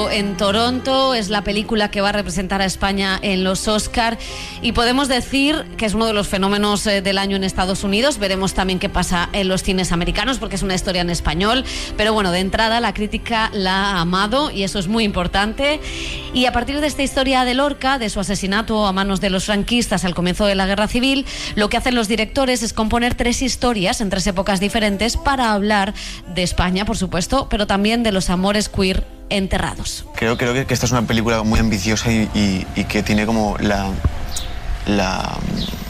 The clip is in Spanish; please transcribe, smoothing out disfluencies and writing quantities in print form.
En Toronto, es la película que va a representar a España en los Oscar y podemos decir que es uno de los fenómenos del año en Estados Unidos. Veremos también qué pasa en los cines americanos porque es una historia en español, pero bueno, de entrada la crítica la ha amado y eso es muy importante. Y a partir de esta historia de Lorca, de su asesinato a manos de los franquistas al comienzo de la Guerra Civil, lo que hacen los directores es componer 3 historias en 3 épocas diferentes para hablar de España, por supuesto, pero también de los amores queer enterrados. Creo que esta es una película muy ambiciosa y que tiene como la